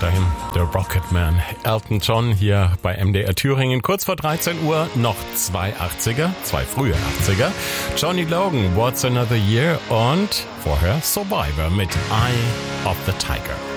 weiterhin der Rocketman Elton John hier bei MDR Thüringen. Kurz vor 13 Uhr noch zwei 80er, zwei frühe 80er. Johnny Logan, What's Another Year und vorher Survivor mit Eye of the Tiger.